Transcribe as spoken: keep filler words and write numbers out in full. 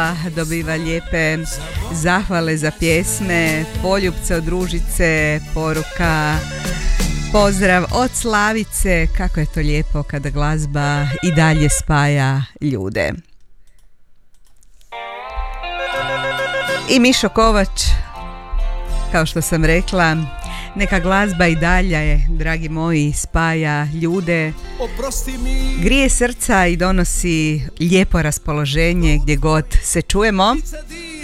dobiva lijepe zahvale za pjesme, poljupce od Ružice, poruka, pozdrav od Slavice. Kako je to lijepo kada glazba i dalje spaja ljude. I Mišo Kovač, kao što sam rekla, neka glazba i dalje, dragi moji, spaja ljude, grije srca i donosi lijepo raspoloženje gdje god se čujemo.